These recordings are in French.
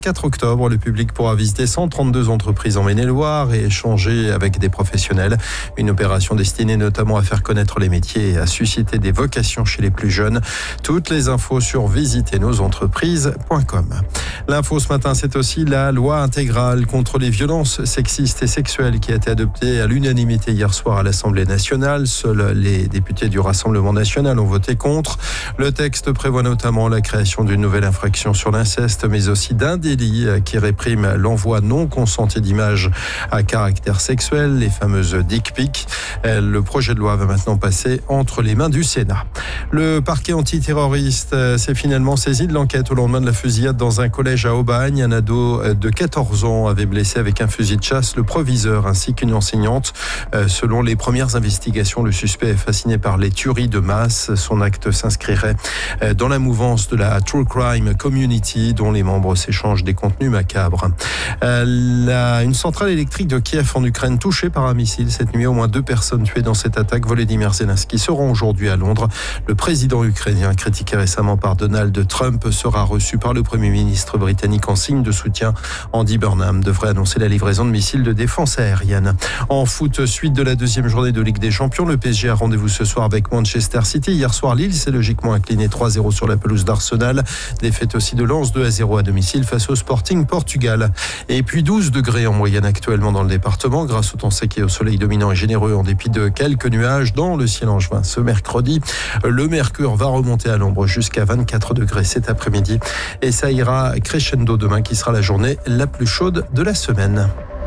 4 octobre, le public pourra visiter 132 entreprises en Maine-et-Loire et échanger avec des professionnels. Une opération destinée notamment à faire connaître les métiers et à susciter des vocations chez les plus jeunes. Toutes les infos sur visiteznosentreprises.com. L'info ce matin, c'est aussi la loi intégrale contre les violences sexistes et sexuelles qui a été adoptée à l'unanimité hier soir à l'Assemblée nationale. Seuls les députés du Rassemblement national ont voté contre. Le texte prévoit notamment la création d'une nouvelle infraction sur l'inceste, mais aussi d'un délit qui réprime l'envoi non consenti d'images à caractère sexuel, les fameuses dick pics. Le projet de loi va maintenant passer entre les mains du Sénat. Le parquet antiterroriste s'est finalement saisi de l'enquête au lendemain de la fusillade dans un collège à Aubagne. Un ado de 14 ans avait blessé avec un fusil de chasse le proviseur ainsi qu'une enseignante. Selon les premières investigations, le suspect est fasciné par les tueries de masse. Son acte s'inscrirait dans la mouvance de la True Crime Community dont les membres s'échangent des contenus macabres. Une centrale électrique de Kiev en Ukraine touchée par un missile cette nuit. Au moins 2 personnes tuées dans cette attaque. Volodymyr Zelensky se rend aujourd'hui à Londres. Le président ukrainien, critiqué récemment par Donald Trump, sera reçu par le Premier ministre britannique en signe de soutien. Andy Burnham devrait annoncer la livraison de missiles de défense aérienne. En foot, suite de la deuxième journée de Ligue des Champions, le PSG a rendez-vous ce soir avec Manchester City. Hier soir, Lille s'est logiquement incliné 3-0 sur la pelouse d'Arsenal. Défaite aussi de Lens 2-0 à domicile face au Sporting Portugal. Et puis 12 degrés en moyenne actuellement dans le département grâce au temps sec et au soleil dominant et généreux en dépit de quelques nuages dans le ciel angevin. Ce mercredi, le mercure va remonter à l'ombre jusqu'à 24 degrés cet après-midi et ça ira crescendo demain qui sera la journée la plus chaude de la semaine.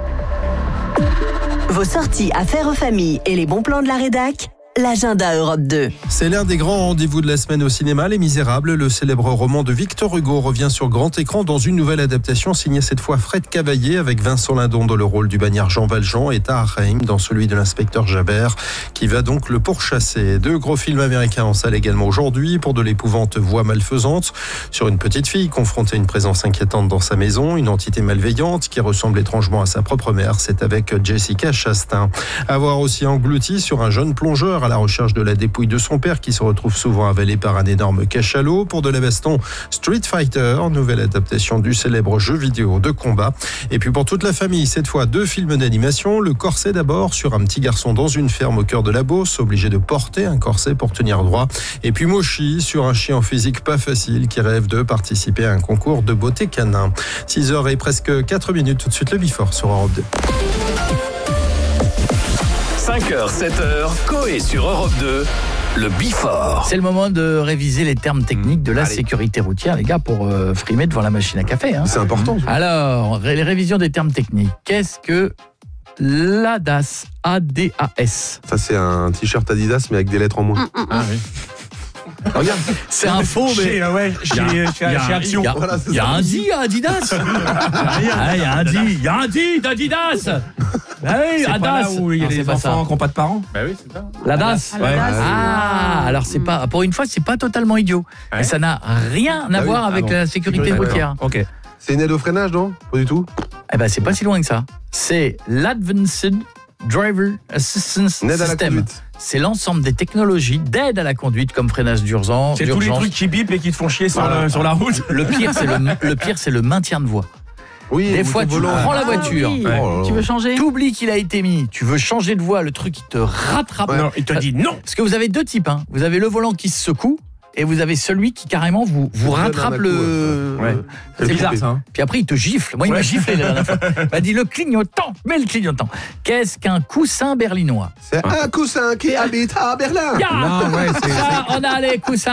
Vos sorties affaires aux familles et les bons plans de la rédac. L'agenda Europe 2. C'est l'un des grands rendez-vous de la semaine au cinéma. Les Misérables, le célèbre roman de Victor Hugo, revient sur grand écran dans une nouvelle adaptation signée cette fois Fred Cavaillé avec Vincent Lindon dans le rôle du bagnard Jean Valjean et Tahar Rahim dans celui de l'inspecteur Javert qui va donc le pourchasser. 2 gros films américains en salle également aujourd'hui pour de l'épouvante Voix malfaisante sur une petite fille confrontée à une présence inquiétante dans sa maison, une entité malveillante qui ressemble étrangement à sa propre mère. C'est avec Jessica Chastain. À voir aussi englouti sur un jeune plongeur à la recherche de la dépouille de son père qui se retrouve souvent avalé par un énorme cachalot. Pour de la baston, Street Fighter, nouvelle adaptation du célèbre jeu vidéo de combat. Et puis pour toute la famille, cette fois 2 films d'animation. Le corset d'abord sur un petit garçon dans une ferme au cœur de la Beauce, obligé de porter un corset pour tenir droit. Et puis Moshi sur un chien en physique pas facile qui rêve de participer à un concours de beauté canin. 6h et presque 4 minutes. Tout de suite le Before sur Europe 2. 5h, 7h, Coé sur Europe 2, le Before. C'est le moment de réviser les termes techniques de la sécurité routière, les gars, pour frimer devant la machine à café. Hein. C'est important. Alors, les révisions des termes techniques. Qu'est-ce que l'ADAS? ADAS. Ça, c'est un t-shirt Adidas, mais avec des lettres en moins. Ah oui. Regarde, c'est un faux, mais Chez Action. Il y a un dit à Adidas. Il y a un dit d'Adidas. Ah oui, C'est pas là Adas. où il y a Non, c'est des pas enfants ça. qui n'ont pas de parents. Bah oui, c'est ça. L'ADAS. Ouais. Alors c'est pas, pour une fois, c'est pas totalement idiot. Ouais. Et ça n'a rien à voir avec la sécurité routière. Ok. C'est une aide au freinage, non? Pas du tout. Eh ben, c'est pas si loin que ça. C'est l'Advanced Driver Assistance Une aide à la System. conduite. C'est l'ensemble des technologies d'aide à la conduite comme freinage d'urgence. C'est tous les trucs qui bipent et qui te font chier sur la route. Le pire, c'est le maintien de voie. Oui. Des fois, tu prends la voiture, oui. Ouais. Oh là là. Tu veux changer? t'oublies qu'il a été mis, tu veux changer de voie, le truc il te rattrape. Non, il te dit non. Parce que vous avez 2 types. Vous avez le volant qui se secoue et vous avez celui qui carrément vous donne rattrape un le... Ouais. C'est bizarre ça. Puis après, il te gifle. Moi, il m'a giflé la dernière fois. Il m'a dit le clignotant, mets le clignotant. Qu'est-ce qu'un coussin berlinois? C'est un coussin qui habite à Berlin. Ya Non, ouais, c'est- Ça, on a les coussins